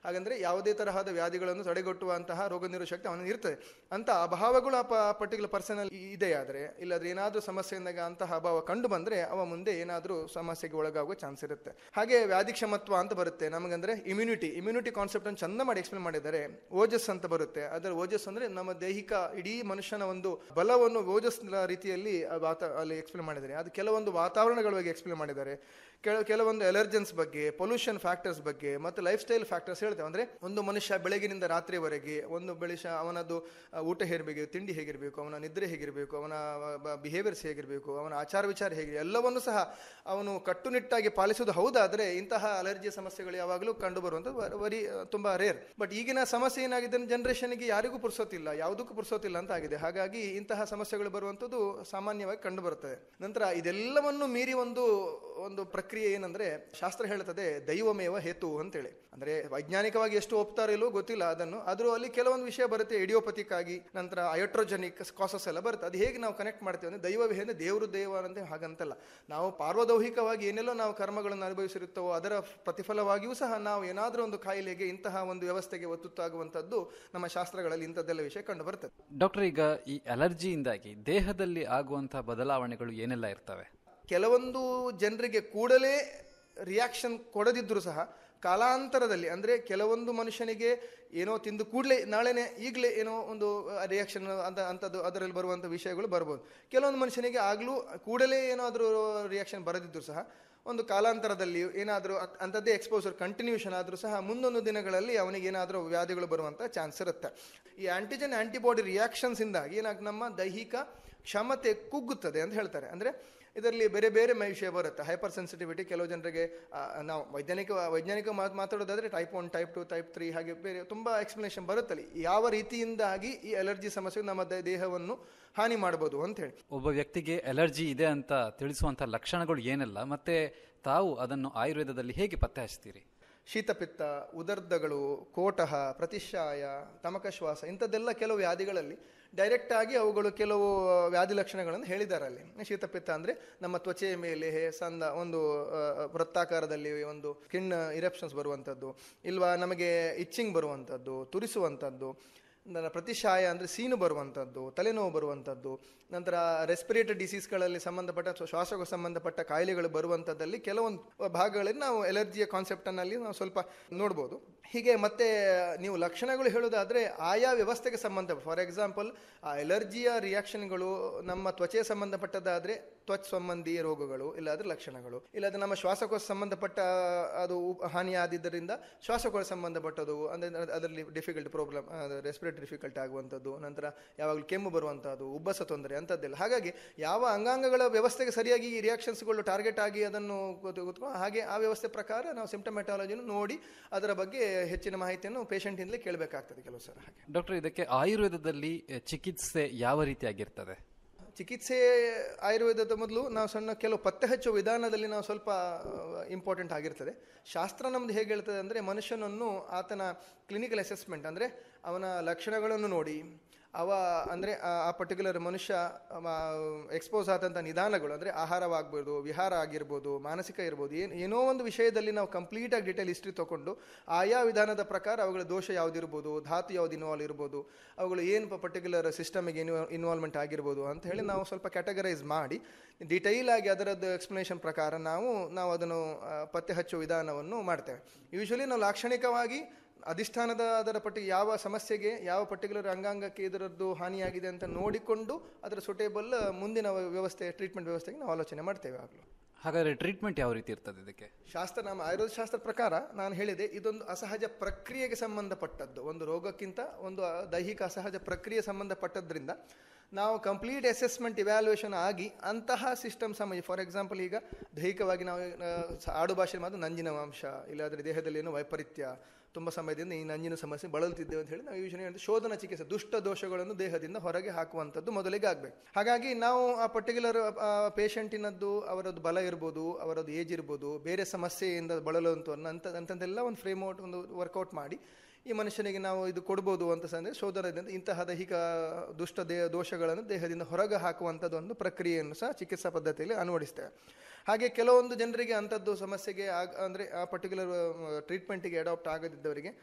ಹಾಗಂದ್ರೆ ಯಾವುದೇ ತರಹದ ವ್ಯಾಧಿಗಳನ್ನು ತಡೆಗಟ್ಟುವಂತಹ ರೋಗ ನಿರೋಧಕ ಶಕ್ತಿ ಅವನಿಗೆ ಇರ್ತದೆ. ಅಂತ ಅಭಾವಗಳು ಆ ಪರ್ಟಿಕ್ಯುಲರ್ ಪರ್ಸನ್ ಇದೆ ಆದರೆ, ಇಲ್ಲಾದ್ರೆ ಏನಾದ್ರೂ ಸಮಸ್ಯೆಯಿಂದಾಗ ಅಂತಹ ಅಭಾವ ಕಂಡು ಬಂದ್ರೆ ಅವ ಮುಂದೆ ಏನಾದ್ರೂ ಸಮಸ್ಯೆಗೆ ಒಳಗಾಗುವ ಚಾನ್ಸ್ ಇರುತ್ತೆ. ಹಾಗೆ ವ್ಯಾಧಿ ಕ್ಷಮತ್ವ ಅಂತ ಬರುತ್ತೆ ನಮಗಂದ್ರೆ ಇಮ್ಯುನಿಟಿ ಕಾನ್ಸೆಪ್ಟ್ ಅನ್ನು ಚಂದ ಮಾಡಿ ಎಕ್ಸ್ಪ್ಲೇನ್ ಮಾಡಿದ್ದಾರೆ. ಓಜಸ್ ಅಂತ ಬರುತ್ತೆ. ಅದರ ಓಜಸ್ ಅಂದ್ರೆ ನಮ್ಮ ದೈಹಿಕ ಇಡೀ ಮನುಷ್ಯನ ಒಂದು ಬಲವನ್ನು ಓಜಸ್ ರೀತಿಯಲ್ಲಿ ಅಲ್ಲಿ ಎಕ್ಸ್ಪ್ಲೇನ್ ಮಾಡಿದ್ದಾರೆ. ಅದು ಕೆಲವೊಂದು ವಾತಾವರಣಗಳ ಬಗ್ಗೆ ಎಕ್ಸ್ಪ್ಲೇನ್ ಮಾಡಿದ್ದಾರೆ. ಕೆಲವೊಂದು ಎಲರ್ಜೆನ್ಸ್ ಬಗ್ಗೆ, ಪೊಲ್ಯೂಷನ್ ಫ್ಯಾಕ್ಟರ್ಸ್ ಬಗ್ಗೆ ಮತ್ತು ಲೈಫ್ ಸ್ಟೈಲ್ ಫ್ಯಾಕ್ಟರ್ಸ್ ಹೇಳ್ತೇವೆ. ಅಂದ್ರೆ ಒಂದು ಮನುಷ್ಯ ಬೆಳಗಿನಿಂದ ರಾತ್ರಿವರೆಗೆ ಒಂದು ಅವನದು ಊಟ ಹೇಗಿರಬೇಕು, ತಿಂಡಿ ಹೇಗಿರಬೇಕು, ಅವನ ನಿದ್ರೆ ಹೇಗಿರಬೇಕು, ಅವನ ಬಿಹೇವಿಯರ್ಸ್ ಹೇಗಿರಬೇಕು, ಅವನ ಆಚಾರ ವಿಚಾರ ಹೇಗೆ, ಎಲ್ಲವನ್ನು ಸಹ ಅವನು ಕಟ್ಟುನಿಟ್ಟಾಗಿ ಪಾಲಿಸುವುದು ಹೌದಾದ್ರೆ ಇಂತಹ ಅಲರ್ಜಿಯ ಸಮಸ್ಯೆಗಳು ಯಾವಾಗಲೂ ಕಂಡು ಬರುವಂಥದ್ದು ತುಂಬಾ ರೇರ್. ಬಟ್ ಈಗಿನ ಸಮಸ್ಯೆ ಏನಾಗಿದೆ, ಜನರೇಷನ್ಗೆ ಯಾರಿಗೂ ಪುರ್ಸೋತಿಲ್ಲ, ಯಾವುದಕ್ಕೂ ಪುರ್ಸೋತಿಲ್ಲ ಅಂತ ಆಗಿದೆ. ಹಾಗಾಗಿ ಇಂತಹ ಸಮಸ್ಯೆಗಳು ಬರುವಂಥದ್ದು ಸಾಮಾನ್ಯವಾಗಿ ಕಂಡು ಬರುತ್ತದೆ. ನಂತರ ಇದೆಲ್ಲವನ್ನು ಮೀರಿ ಒಂದು ಪ್ರಕ್ರಿಯೆ ಏನಂದ್ರೆ, ಶಾಸ್ತ್ರ ಹೇಳುತ್ತದೆ ದೈವಮೇವ ಹೇತು ಅಂತೇಳಿ. ಅಂದ್ರೆ ವೈಜ್ಞಾನಿಕವಾಗಿ ಎಷ್ಟು ಒಪ್ತಾರೋ ಇಲ್ಲವೋ ಗೊತ್ತಿಲ್ಲ ಅದನ್ನು, ಆದ್ರೂ ಅಲ್ಲಿ ಕೆಲವೊಂದು ವಿಷಯ ಬರುತ್ತೆ ಇಡಿಯೋಪತಿಕ್ ಆಗಿ, ನಂತರ ಅಯೋಟ್ರೋಜೆನಿಕ್ ಕಾಸಸ್ ಎಲ್ಲ ಬರುತ್ತೆ. ಅದು ಹೇಗೆ ನಾವು ಕನೆಕ್ಟ್ ಮಾಡ್ತೇವೆ ಅಂದ್ರೆ, ದೈವವೇ ಅಂದ್ರೆ ದೇವರು ದೇವ ಅಂತ ಹಾಗಂತಲ್ಲ. ನಾವು ಪಾರ್ವದೌಹಿಕವಾಗಿ ಏನೆಲ್ಲೋ ನಾವು ಕರ್ಮಗಳನ್ನು ಅನುಭವಿಸಿರುತ್ತವೋ ಅದರ ಪ್ರತಿಫಲವಾಗಿಯೂ ಸಹ ನಾವು ಏನಾದರೂ ಒಂದು ಕಾಯಿಲೆಗೆ, ಇಂತಹ ಒಂದು ವ್ಯವಸ್ಥೆಗೆ ಒತ್ತುತ್ತಾಗುವಂಥದ್ದು ನಮ್ಮ ಶಾಸ್ತ್ರಗಳಲ್ಲಿ ಇಂಥದ್ದೆಲ್ಲ ವಿಷಯ ಕಂಡು ಬರ್ತದೆ. ಡಾಕ್ಟರ್, ಈಗ ಈ ಅಲರ್ಜಿಯಿಂದಾಗಿ ದೇಹದಲ್ಲಿ ಆಗುವಂತಹ ಬದಲಾವಣೆಗಳು ಏನೆಲ್ಲ ಇರ್ತವೆ? ಕೆಲವೊಂದು ಜನರಿಗೆ ಕೂಡಲೇ ರಿಯಾಕ್ಷನ್ ಕೊಡದಿದ್ರೂ ಸಹ ಕಾಲಾಂತರದಲ್ಲಿ, ಅಂದ್ರೆ ಕೆಲವೊಂದು ಮನುಷ್ಯನಿಗೆ ಏನೋ ತಿಂದು ಕೂಡಲೇ ಈಗಲೇ ಏನೋ ಒಂದು ರಿಯಾಕ್ಷನ್ ಅಂತದ್ದು ಅದರಲ್ಲಿ ಬರುವಂಥ ವಿಷಯಗಳು ಬರ್ಬೋದು. ಕೆಲವೊಂದು ಮನುಷ್ಯನಿಗೆ ಆಗಲೂ ಕೂಡಲೇ ಏನಾದರೂ ರಿಯಾಕ್ಷನ್ ಬರದಿದ್ದರೂ ಸಹ ಒಂದು ಕಾಲಾಂತರದಲ್ಲಿ ಏನಾದರೂ ಅಂಥದ್ದೇ ಎಕ್ಸ್ಪೋಸರ್ ಕಂಟಿನ್ಯೂಷನ್ ಆದರೂ ಸಹ ಮುಂದೊಂದು ದಿನಗಳಲ್ಲಿ ಅವನಿಗೆ ಏನಾದರೂ ವ್ಯಾಧಿಗಳು ಬರುವಂಥ ಚಾನ್ಸ್ ಇರುತ್ತೆ. ಈ ಆಂಟಿಜನ್ ಆಂಟಿಬಾಡಿ ರಿಯಾಕ್ಷನ್ಸ್ ಇಂದಾಗಿ ನಮ್ಮ ದೈಹಿಕ ಕ್ಷಮತೆ ಕುಗ್ಗುತ್ತದೆ ಅಂತ ಹೇಳ್ತಾರೆ. ಅಂದ್ರೆ ಇದರಲ್ಲಿ ಬೇರೆ ಬೇರೆ ವಿಷಯ ಬರುತ್ತೆ. ಹೈಪರ್ ಸೆನ್ಸಿಟಿವಿಟಿ, ಕೆಲವು ಜನರಿಗೆ ನಾವು ವೈಜ್ಞಾನಿಕ ಮಾತಾಡೋದಾದ್ರೆ ಟೈಪ್ 1, ಟೈಪ್ 2, ಟೈಪ್ 3 ಹಾಗೆ ಬೇರೆ ತುಂಬಾ ಎಕ್ಸ್ಪ್ಲನೇಷನ್ ಬರುತ್ತಲ್ಲಿ ಯಾವ ರೀತಿಯಿಂದಾಗಿ ಈ ಅಲರ್ಜಿ ಸಮಸ್ಯೆ ನಮ್ಮ ದೇಹವನ್ನು ಹಾನಿ ಮಾಡಬಹುದು ಅಂತ ಹೇಳಿ. ಒಬ್ಬ ವ್ಯಕ್ತಿಗೆ ಅಲರ್ಜಿ ಇದೆ ಅಂತ ತಿಳಿಸುವಂತ ಲಕ್ಷಣಗಳು ಏನೆಲ್ಲ, ಮತ್ತೆ ತಾವು ಅದನ್ನು ಆಯುರ್ವೇದದಲ್ಲಿ ಹೇಗೆ ಪತ್ತೆ ಹಚ್ತೀರಿ? ಶೀತಪಿತ್ತ, ಉದರ್ಧಗಳು, ಕೋಟಹ, ಪ್ರತಿಶಾಯ, ತಮಕಶ್ವಾಸ ಇಂಥದ್ದೆಲ್ಲ ಕೆಲವು ವ್ಯಾಧಿಗಳಲ್ಲಿ ಡೈರೆಕ್ಟ್ ಆಗಿ ಅವುಗಳು ಕೆಲವು ವ್ಯಾಧಿ ಲಕ್ಷಣಗಳನ್ನು ಹೇಳಿದ್ದಾರೆ ಅಲ್ಲಿ. ಶೀತಪಿತ್ತ ಅಂದ್ರೆ ನಮ್ಮ ತ್ವಚೆಯ ಮೇಲೆ ಒಂದು ವೃತ್ತಾಕಾರದಲ್ಲಿ ಒಂದು ಸ್ಕಿನ್ ಇರಪ್ಷನ್ಸ್ ಬರುವಂಥದ್ದು, ಇಲ್ವಾ ನಮಗೆ ಇಚ್ಚಿಂಗ್ ಬರುವಂಥದ್ದು, ತುರಿಸುವಂಥದ್ದು. ಪ್ರತಿಶಾಯ ಅಂದರೆ ಸೀನು ಬರುವಂಥದ್ದು, ತಲೆನೋವು ಬರುವಂಥದ್ದು. ನಂತರ ರೆಸ್ಪಿರೇಟರಿ ಡಿಸೀಸ್ಗಳಲ್ಲಿ ಸಂಬಂಧಪಟ್ಟ ಶ್ವಾಸಕ್ಕೆ ಸಂಬಂಧಪಟ್ಟ ಕಾಯಿಲೆಗಳು ಬರುವಂಥದ್ದಲ್ಲಿ ಕೆಲವೊಂದು ಭಾಗಗಳಲ್ಲಿ ನಾವು ಎಲರ್ಜಿಯ ಕಾನ್ಸೆಪ್ಟನ್ನಲ್ಲಿ ನಾವು ಸ್ವಲ್ಪ ನೋಡ್ಬೋದು. ಹೀಗೆ ಮತ್ತೆ ನೀವು ಲಕ್ಷಣಗಳು ಹೇಳೋದಾದ್ರೆ ಆಯಾ ವ್ಯವಸ್ಥೆಗೆ ಸಂಬಂಧ, ಫಾರ್ ಎಕ್ಸಾಂಪಲ್ ಆ ಎಲರ್ಜಿಯ ರಿಯಾಕ್ಷನ್ಗಳು ನಮ್ಮ ತ್ವಚೆಯ ಸಂಬಂಧಪಟ್ಟದಾದ್ರೆ ತ್ವಚ್ ಸಂಬಂಧಿ ರೋಗಗಳು, ಇಲ್ಲಾದ್ರೆ ಲಕ್ಷಣಗಳು, ಇಲ್ಲಾದ್ರೆ ನಮ್ಮ ಶ್ವಾಸಕೋಶ ಸಂಬಂಧಪಟ್ಟ ಅದು ಹಾನಿಯಾದಿದ್ದರಿಂದ ಶ್ವಾಸಕೋಶ ಸಂಬಂಧಪಟ್ಟದು, ಅಂದ್ರೆ ಅದರಲ್ಲಿ ಡಿಫಿಕಲ್ಟ್ ಪ್ರಾಬ್ಲಮ್, ರೆಸ್ಪಿರೇಟರಿ ಡಿಫಿಕಲ್ಟ್ ಆಗುವಂಥದ್ದು, ನಂತರ ಯಾವಾಗಲೂ ಕೆಮ್ಮು ಬರುವಂಥದ್ದು, ಉಬ್ಬಸ ತೊಂದರೆ ಅಂಥದ್ದೆಲ್ಲ. ಹಾಗಾಗಿ ಯಾವ ಅಂಗಾಂಗಗಳ ವ್ಯವಸ್ಥೆಗೆ ಸರಿಯಾಗಿ ಈ ರಿಯಾಕ್ಷನ್ಸ್ಗಳು ಟಾರ್ಗೆಟ್ ಆಗಿ ಅದನ್ನು ಹಾಗೆ ಆ ವ್ಯವಸ್ಥೆ ಪ್ರಕಾರ ನಾವು ಸಿಂಪ್ಟಮ್ಯಾಟಾಲಜಿಯನ್ನು ನೋಡಿ ಅದರ ಬಗ್ಗೆ ಹೆಚ್ಚಿನ ಮಾಹಿತಿಯನ್ನು ಪೇಷಂಟಿಂದಲೇ ಕೇಳಬೇಕಾಗ್ತದೆ ಕೆಲವು ಸಲ. ಹಾಗೆ ಡಾಕ್ಟರ್, ಇದಕ್ಕೆ ಆಯುರ್ವೇದದಲ್ಲಿ ಚಿಕಿತ್ಸೆ ಯಾವ ರೀತಿಯಾಗಿರ್ತದೆ? ಚಿಕಿತ್ಸೆ ಆಯುರ್ವೇದದ ಮೊದಲು ನಾವು ಕೆಲವು ಪತ್ತೆ ಹಚ್ಚುವ ವಿಧಾನದಲ್ಲಿ ನಾವು ಸ್ವಲ್ಪ ಇಂಪಾರ್ಟೆಂಟ್ ಆಗಿರ್ತದೆ. ಶಾಸ್ತ್ರ ನಮ್ದು ಹೇಗೆ ಹೇಳ್ತದೆ ಅಂದರೆ, ಮನುಷ್ಯನನ್ನು ಆತನ ಕ್ಲಿನಿಕಲ್ ಅಸೆಸ್ಮೆಂಟ್ ಅಂದರೆ ಅವನ ಲಕ್ಷಣಗಳನ್ನು ನೋಡಿ ಅಂದರೆ ಆ ಪರ್ಟಿಕ್ಯುಲರ್ ಮನುಷ್ಯ ಎಕ್ಸ್ಪೋಸ್ ಆದಂಥ ನಿಧಾನಗಳು, ಅಂದರೆ ಆಹಾರವಾಗ್ಬೋದು, ವಿಹಾರ ಆಗಿರ್ಬೋದು, ಮಾನಸಿಕ ಇರ್ಬೋದು, ಏನೋ ಒಂದು ವಿಷಯದಲ್ಲಿ ನಾವು ಕಂಪ್ಲೀಟಾಗಿ ಡಿಟೇಲ್ ಹಿಸ್ಟ್ರಿ ತೊಗೊಂಡು ಆಯಾ ವಿಧಾನದ ಪ್ರಕಾರ ಅವುಗಳ ದೋಷ ಯಾವುದಿರ್ಬೋದು, ಧಾತು ಯಾವ್ದು ಇನ್ವಾಲ್ವ್ ಇರ್ಬೋದು, ಅವುಗಳು ಏನು ಪರ್ಟಿಕ್ಯುಲರ್ ಸಿಸ್ಟಮಿಗೆ ಇನ್ವಾಲ್ವ್ಮೆಂಟ್ ಆಗಿರ್ಬೋದು ಅಂತ ಹೇಳಿ ನಾವು ಸ್ವಲ್ಪ ಕ್ಯಾಟಗರೈಸ್ ಮಾಡಿ ಡಿಟೈಲ್ ಆಗಿ ಅದರದ್ದು ಎಕ್ಸ್ಪ್ಲನೇಷನ್ ಪ್ರಕಾರ ನಾವು ಅದನ್ನು ಪತ್ತೆ ಹಚ್ಚುವ ವಿಧಾನವನ್ನು ಮಾಡ್ತೇವೆ. ಯೂಶಲಿ ನಾವು ಲಾಕ್ಷಣಿಕವಾಗಿ ಅಧಿಷ್ಠಾನದ ಅದರ ಯಾವ ಸಮಸ್ಯೆಗೆ ಯಾವ ಪರ್ಟಿಕ್ಯುಲರ್ ಅಂಗಾಂಗಕ್ಕೆ ಇದರದ್ದು ಹಾನಿಯಾಗಿದೆ ಅಂತ ನೋಡಿಕೊಂಡು ಅದರ ಸುಟೇಬಲ್ ಮುಂದಿನ ವ್ಯವಸ್ಥೆ, ಟ್ರೀಟ್ಮೆಂಟ್ ವ್ಯವಸ್ಥೆಗೆ ನಾವು ಆಲೋಚನೆ ಮಾಡ್ತೇವೆ. ಆಗಲೂ ಹಾಗಾದ್ರೆ ಟ್ರೀಟ್ಮೆಂಟ್ ಯಾವ ರೀತಿ ಇರ್ತದೆ ಇದಕ್ಕೆ? ನಮ್ಮ ಆಯುರ್ವೇದ ಶಾಸ್ತ್ರ ಪ್ರಕಾರ ನಾನು ಹೇಳಿದೆ, ಇದೊಂದು ಅಸಹಜ ಪ್ರಕ್ರಿಯೆಗೆ ಸಂಬಂಧಪಟ್ಟದ್ದು, ಒಂದು ರೋಗಕ್ಕಿಂತ ಒಂದು ದೈಹಿಕ ಅಸಹಜ ಪ್ರಕ್ರಿಯೆ ಸಂಬಂಧಪಟ್ಟದ್ರಿಂದ ನಾವು ಕಂಪ್ಲೀಟ್ ಅಸೆಸ್ಮೆಂಟ್ ಇವ್ಯಾಲ್ಯೂಯೇಷನ್ ಆಗಿ ಅಂತಹ ಸಿಸ್ಟಮ್ ಫಾರ್ ಎಕ್ಸಾಂಪಲ್ ಈಗ ದೈಹಿಕವಾಗಿ ನಾವು ಆಡು ಭಾಷೆ ಮಾತ್ರ ನಂಜಿನ ಅಂಶ, ಇಲ್ಲಾದರೆ ದೇಹದಲ್ಲಿ ಏನೋ ವೈಪರೀತ್ಯ, ತುಂಬ ಸಮಯದಿಂದ ಈ ನಂಜಿನ ಸಮಸ್ಯೆ ಬಳಲುತ್ತಿದ್ದೇವೆ ಅಂತ ಹೇಳಿ ನಾವು ಯೂಶಲಿ ಶೋಧನ ಚಿಕಿತ್ಸೆ, ದುಷ್ಟ ದೋಷಗಳನ್ನು ದೇಹದಿಂದ ಹೊರಗೆ ಹಾಕುವಂಥದ್ದು ಮೊದಲಿಗೆ ಆಗಬೇಕು. ಹಾಗಾಗಿ ನಾವು ಆ ಪರ್ಟಿಕ್ಯುಲರ್ ಪೇಷಂಟಿನದ್ದು ಅವರದ್ದು ಬಲ ಇರ್ಬೋದು, ಅವರದ್ದು ಏಜ್ ಇರ್ಬೋದು, ಬೇರೆ ಸಮಸ್ಯೆಯಿಂದ ಬಳಲುವಂಥ ಅಂಥದ್ದೆಲ್ಲ ಒಂದು ಫ್ರೇಮ್ಔಟ್, ಒಂದು ವರ್ಕೌಟ್ ಮಾಡಿ ಈ ಮನುಷ್ಯನಿಗೆ ನಾವು ಇದು ಕೊಡ್ಬೋದು ಅಂತ ಶೋಧನದಿಂದ ಇಂತಹ ದೈಹಿಕ ದೋಷಗಳನ್ನು ದೇಹದಿಂದ ಹೊರಗೆ ಹಾಕುವಂಥದ್ದು ಒಂದು ಪ್ರಕ್ರಿಯೆಯನ್ನು ಸಹ ಚಿಕಿತ್ಸಾ ಪದ್ಧತಿಯಲ್ಲಿ ಅಳವಡಿಸ್ತೇವೆ. ಹಾಗೆ ಕೆಲವೊಂದು ಜನರಿಗೆ ಅಂಥದ್ದು ಸಮಸ್ಯೆಗೆ ಅಂದರೆ ಆ ಪರ್ಟಿಕ್ಯುಲರ್ ಟ್ರೀಟ್ಮೆಂಟಿಗೆ ಅಡಾಪ್ಟ್ ಆಗದಿದ್ದವರಿಗೆ